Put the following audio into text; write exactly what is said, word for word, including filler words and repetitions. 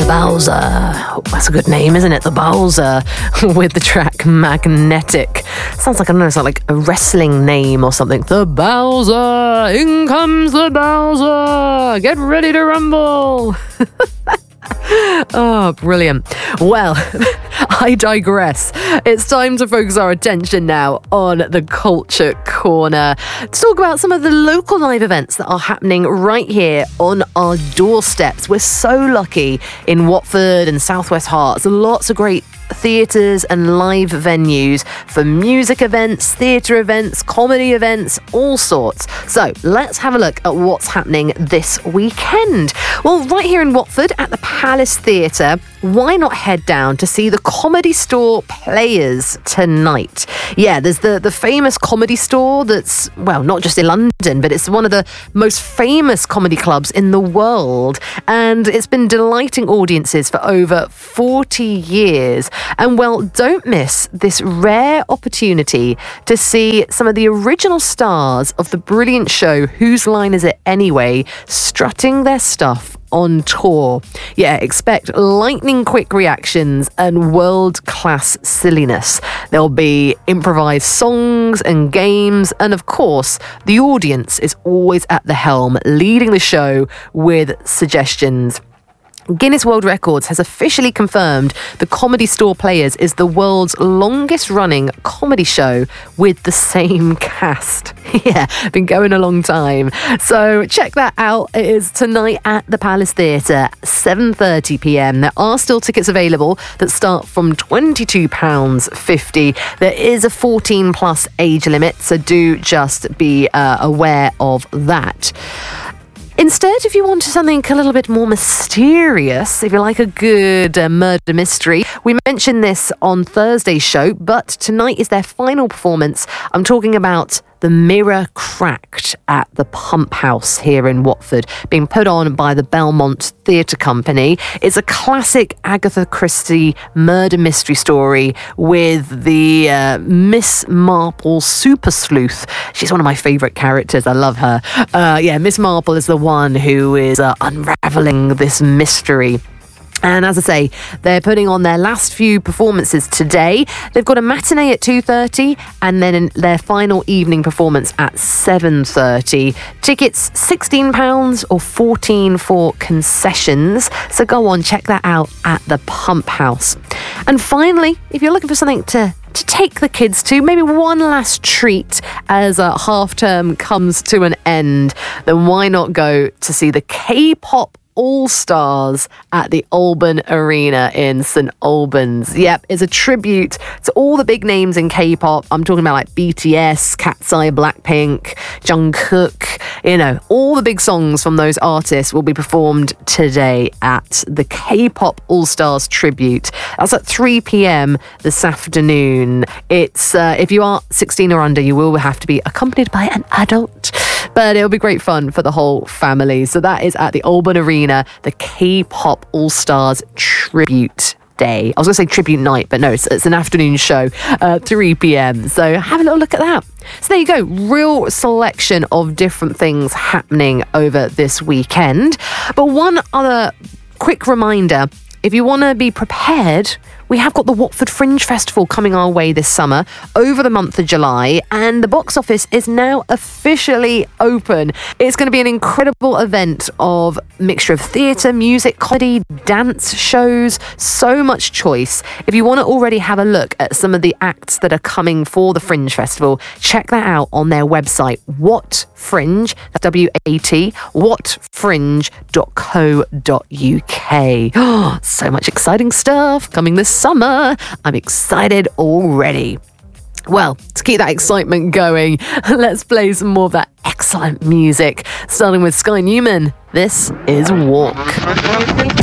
Bowser. Oh, that's a good name, isn't it? The Bowser, with the track Magnetic. Sounds like, I don't know, it's like a wrestling name or something. The Bowser, in comes the Bowser, get ready to rumble. Oh, brilliant. Well, I digress. It's time to focus our attention now on the Culture Corner to talk about some of the local live events that are happening right here on our doorsteps. We're so lucky in Watford and Southwest Herts. Lots of great theatres and live venues for music events, theatre events, comedy events, all sorts. So let's have a look at what's happening this weekend. Well, right here in Watford at the Palace Theatre, why not head down to see the Comedy Store Players tonight? Yeah, there's the, the famous Comedy Store that's, well, not just in London, but it's one of the most famous comedy clubs in the world. And it's been delighting audiences for over forty years. And well, don't miss this rare opportunity to see some of the original stars of the brilliant show Whose Line Is It Anyway strutting their stuff on tour. Yeah, expect lightning quick reactions and world-class silliness. There'll be improvised songs and games, and of course, the audience is always at the helm, leading the show with suggestions. Guinness World Records has officially confirmed the Comedy Store Players is the world's longest running comedy show with the same cast. Yeah, been going a long time. So check that out. It is tonight at the Palace Theatre, seven thirty p m. There are still tickets available that start from twenty-two pounds fifty. There is a fourteen plus age limit, so do just be uh, aware of that. Instead, if you want something a little bit more mysterious, if you like a good uh, murder mystery, we mentioned this on Thursday's show, but tonight is their final performance. I'm talking about The Mirror Cracked at the Pump House here in Watford, being put on by the Belmont Theatre Company. It's a classic Agatha Christie murder mystery story with the uh, Miss Marple super sleuth. She's one of my favourite characters. I love her. Uh, yeah, Miss Marple is the one who is uh, unravelling this mystery. And as I say, they're putting on their last few performances today. They've got a matinee at two thirty and then their final evening performance at seven thirty. Tickets sixteen pounds or fourteen pounds for concessions. So go on, check that out at the Pump House. And finally, if you're looking for something to to take the kids to, maybe one last treat as a half term comes to an end, then why not go to see the K-pop All-Stars at the Alban Arena in St Albans. Yep, it's a tribute to all the big names in K-pop. I'm talking about like B T S, Cat's Eye, Blackpink, Jungkook. You know, all the big songs from those artists will be performed today at the K-pop All-Stars tribute. That's at three p m this afternoon. It's uh, if you are sixteen or under, you will have to be accompanied by an adult. But it'll be great fun for the whole family. So that is at the Alban Arena, the K-pop All-Stars Tribute Day. I was going to say tribute night, but no, it's, it's an afternoon show, uh, three p m. So have a little look at that. So there you go, real selection of different things happening over this weekend. But one other quick reminder, if you want to be prepared, we have got the Watford Fringe Festival coming our way this summer over the month of July, and the box office is now officially open. It's going to be an incredible event of mixture of theatre, music, comedy, dance shows, so much choice. If you want to already have a look at some of the acts that are coming for the Fringe Festival, check that out on their website, Wat Fringe, that's W A T, wat fringe dot co dot U K. Oh, so much exciting stuff coming this summer. I'm excited already. Well, to keep that excitement going, let's play some more of that excellent music, starting with Sky Newman. This is Walk.